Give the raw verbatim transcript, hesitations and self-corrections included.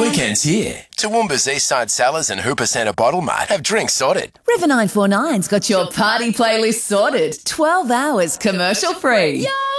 weekend's here. Toowoomba's Eastside Cellars and Hooper Centre Bottle Mart have drinks sorted. River nine four nine's got your party playlist sorted. twelve hours commercial free.